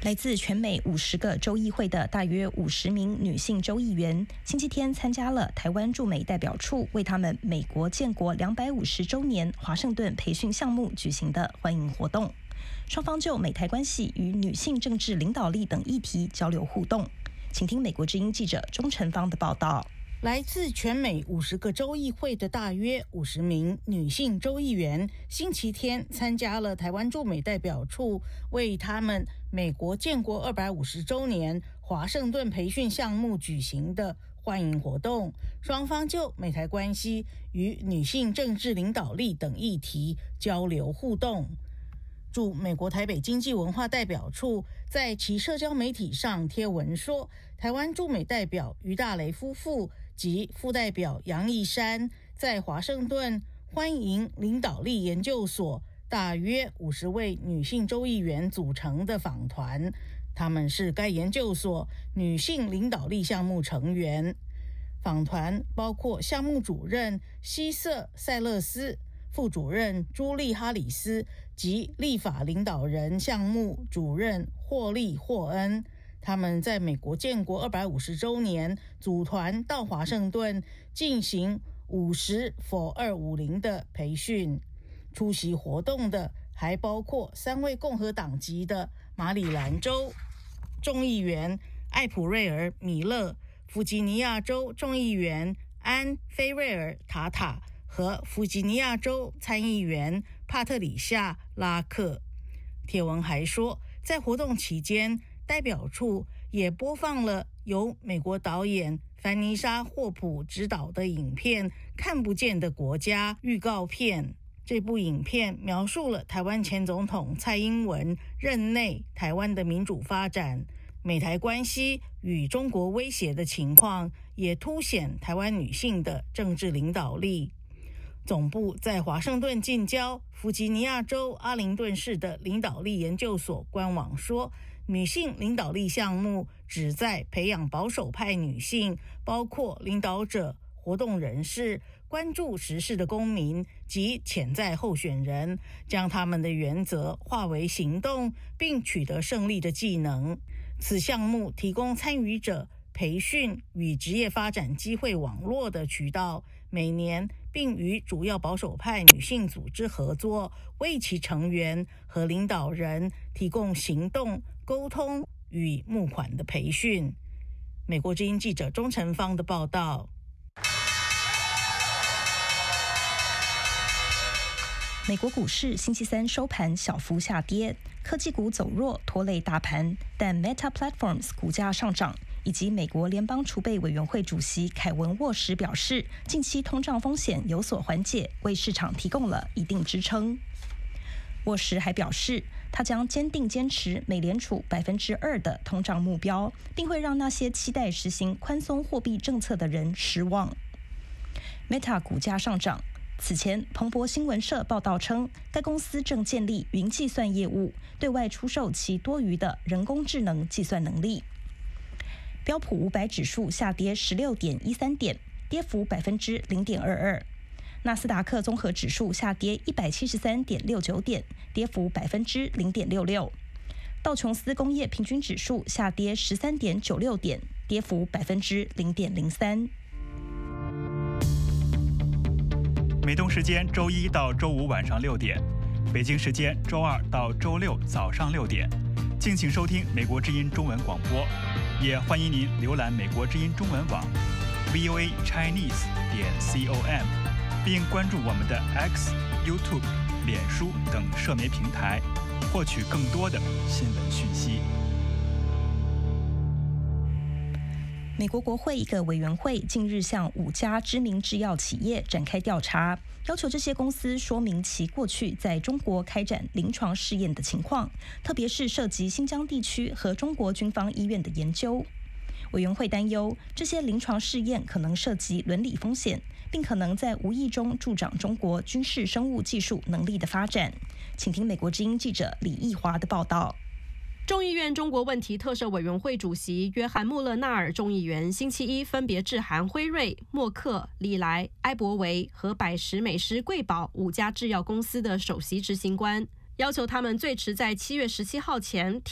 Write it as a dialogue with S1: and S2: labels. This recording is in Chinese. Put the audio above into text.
S1: 来自全美50个州议会的大约50名女性州议员，星期天参加了台湾驻美代表处为他们美国建国250周年华盛顿培训项目举行的欢迎活动。双方就美台关系与女性政治领导力等议题交流互动。请听美国之音记者钟成芳的报道。
S2: 来自全美50个州议会的大约50名女性州议员，星期天参加了台湾驻美代表处为他们美国建国250周年华盛顿培训项目举行的欢迎活动。双方就美台关系与女性政治领导力等议题交流互动。驻美国台北经济文化代表处在其社交媒体上贴文说，台湾驻美代表于大雷夫妇及副代表杨义山在华盛顿欢迎领导力研究所大约50位女性州议员组成的访团，他们是该研究所女性领导力项目成员。访团包括项目主任希瑟·塞勒斯、副主任朱莉·哈里斯及立法领导人项目主任霍利·霍恩。他们在美国建国250周年组团到华盛顿进行50 for 250的培训。出席活动的还包括3位共和党籍的马里兰州众议员艾普瑞尔·米勒、弗吉尼亚州众议员安·菲瑞尔·塔塔和弗吉尼亚州参议员帕特里夏·拉克。帖文还说，在活动期间，代表处也播放了由美国导演凡妮莎·霍普执导的影片《看不见的国家》预告片。这部影片描述了台湾前总统蔡英文任内台湾的民主发展、美台关系与中国威胁的情况，也凸显台湾女性的政治领导力。总部在华盛顿近郊弗吉尼亚州阿灵顿市的领导力研究所官网说，女性领导力项目旨在培养保守派女性，包括领导者、活动人士、关注时事的公民及潜在候选人，将他们的原则化为行动并取得胜利的技能。此项目提供参与者培训与职业发展机会网络的渠道，每年并与主要保守派女性组织合作，为其成员和领导人提供行动、沟通与募款的培训。美国之音记者钟成芳的报道。
S1: 美国股市星期三收盘小幅下跌，科技股走弱拖累大盘，但 Meta Platforms 股价上涨。以及美国联邦储备委员会主席凯文·沃什表示，近期通胀风险有所缓解，为市场提供了一定支撑。沃什还表示，他将坚定坚持美联储2%的通胀目标，并会让那些期待实行宽松货币政策的人失望。Meta 股价上涨。此前，彭博新闻社报道称，该公司正建立云计算业务，对外出售其多余的人工智能计算能力。标普500指数下跌16.13点，跌幅0.22%。纳斯达克综合指数下跌173.69点，跌幅0.66%。道琼斯工业平均指数下跌13.96点，跌幅0.03%。
S3: 美东时间周1到周5晚上6点，北京时间周2到周6早上6点。敬请收听美国之音中文广播，也欢迎您浏览美国之音中文网 voachinese.com， 并关注我们的 X、YouTube、脸书等社媒平台，获取更多的新闻讯息。
S1: 美国国会一个委员会近日向5家知名制药企业展开调查，要求这些公司说明其过去在中国开展临床试验的情况，特别是涉及新疆地区和中国军方医院的研究。委员会担忧，这些临床试验可能涉及伦理风险，并可能在无意中助长中国军事生物技术能力的发展。请听美国之音记者李义华的报道。
S4: 众议院中国问题特设委员会主席约翰·穆勒纳尔众议员星期一分别致函辉瑞、默克、礼来、埃博维和百时美施贵宝5家制药公司的首席执行官，要求他们最迟在7月17号前